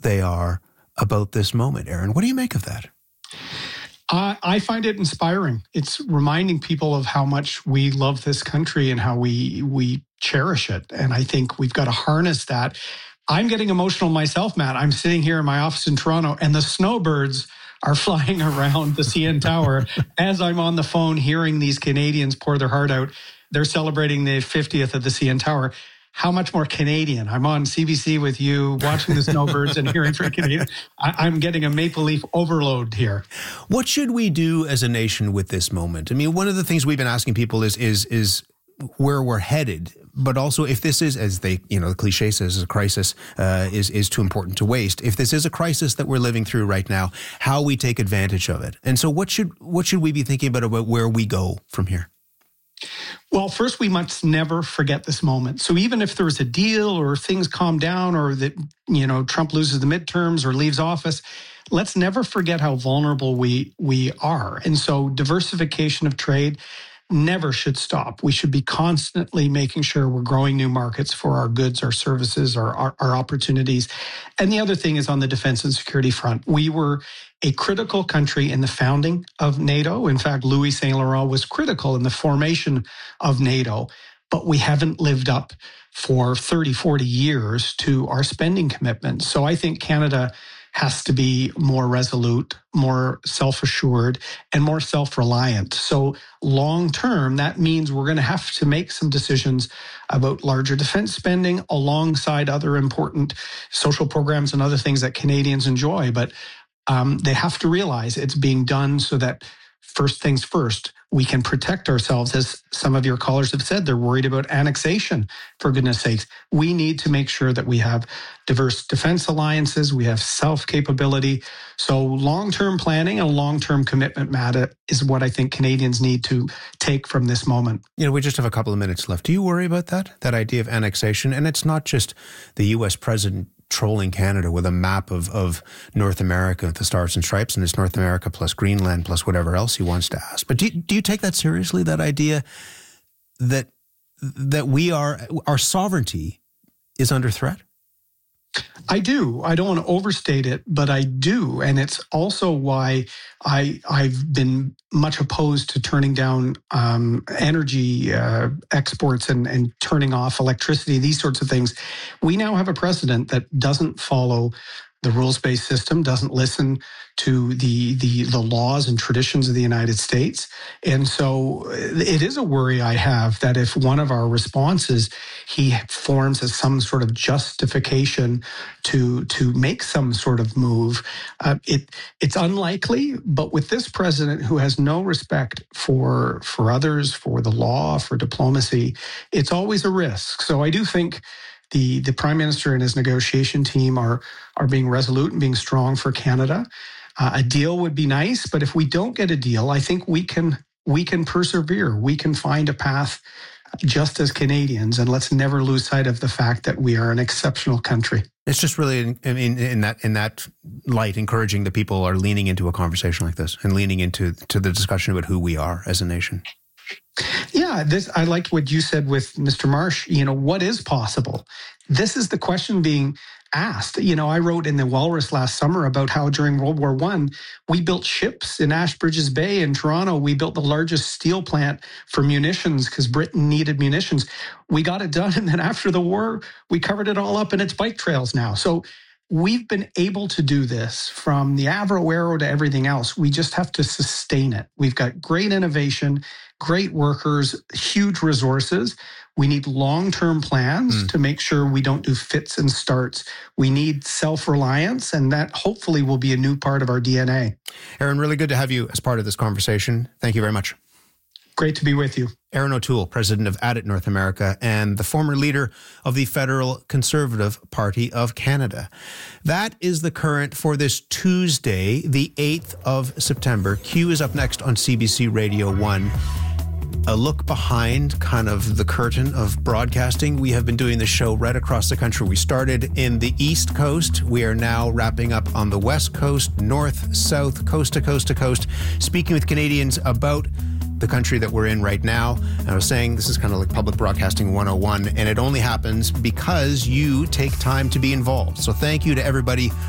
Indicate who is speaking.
Speaker 1: they are about this moment. Aaron, what do you make of that?
Speaker 2: I find it inspiring. It's reminding people of how much we love this country and how we cherish it. And I think we've got to harness that. I'm getting emotional myself, Matt. I'm sitting here in my office in Toronto, and the snowbirds are flying around the CN Tower as I'm on the phone hearing these Canadians pour their heart out. They're celebrating the 50th of the CN Tower. How much more Canadian? I'm on CBC with you, watching the snowbirds and hearing from Canadian. I'm getting a Maple Leaf overload here.
Speaker 1: What should we do as a nation with this moment? I mean, one of the things we've been asking people is where we're headed, but also if this is, as they, the cliche says, a crisis is too important to waste. If this is a crisis that we're living through right now, how we take advantage of it. And so what should we be thinking about where we go from here?
Speaker 2: Well, first, we must never forget this moment. So even if there's a deal or things calm down or that, Trump loses the midterms or leaves office, let's never forget how vulnerable we are. And so diversification of trade never should stop. We should be constantly making sure we're growing new markets for our goods, our services, our opportunities. And the other thing is on the defense and security front. We were a critical country in the founding of NATO. In fact, Louis Saint Laurent was critical in the formation of NATO, but we haven't lived up for 30, 40 years to our spending commitments. So I think Canada has to be more resolute, more self-assured, and more self-reliant. So long-term, that means we're going to have to make some decisions about larger defense spending alongside other important social programs and other things that Canadians enjoy. But they have to realize it's being done so that first things first, we can protect ourselves. As some of your callers have said, they're worried about annexation, for goodness sakes. We need to make sure that we have diverse defense alliances, we have self-capability. So long-term planning and long-term commitment, Matt, is what I think Canadians need to take from this moment.
Speaker 1: We just have a couple of minutes left. Do you worry about that idea of annexation? And it's not just the U.S. president trolling Canada with a map of North America with the stars and stripes, and it's North America plus Greenland plus whatever else he wants to ask. But do you take that seriously, that idea that our sovereignty is under threat?
Speaker 2: I do. I don't want to overstate it, but I do. And it's also why I've been much opposed to turning down energy exports and turning off electricity, these sorts of things. We now have a president that doesn't follow the rules-based system, doesn't listen to the laws and traditions of the United States. And so it is a worry I have that if one of our responses he forms as some sort of justification to make some sort of move, it's unlikely. But with this president who has no respect for others, for the law, for diplomacy, it's always a risk. So I do think the Prime Minister and his negotiation team are being resolute and being strong for Canada. A deal would be nice, but if we don't get a deal, I think we can persevere. We can find a path just as Canadians, and let's never lose sight of the fact that we are an exceptional country. It's
Speaker 1: just really, in that light, encouraging that people are leaning into a conversation like this and leaning into the discussion about who we are as a nation.
Speaker 2: Yeah, I liked what you said with Mr. Marsh. What is possible? This is the question being asked. I wrote in the Walrus last summer about how during World War I, we built ships in Ashbridges Bay in Toronto. We built the largest steel plant for munitions because Britain needed munitions. We got it done, and then after the war, we covered it all up, and it's bike trails now. So we've been able to do this from the Avro Arrow to everything else. We just have to sustain it. We've got great innovation, great workers, huge resources. We need long-term plans to make sure we don't do fits and starts. We need self-reliance, and that hopefully will be a new part of our DNA.
Speaker 1: Aaron, really good to have you as part of this conversation. Thank you very much.
Speaker 2: Great to be with you.
Speaker 1: Aaron O'Toole, president of ADIT North America and the former leader of the Federal Conservative Party of Canada. That is the current for this Tuesday, the 8th of September. Q is up next on CBC Radio 1. A look behind kind of the curtain of broadcasting. We have been doing this show right across the country. We started in the East Coast. We are now wrapping up on the West Coast, North, South, coast to coast to coast, speaking with Canadians about the country that we're in right now. And I was saying this is kind of like public broadcasting 101, and it only happens because you take time to be involved. So thank you to everybody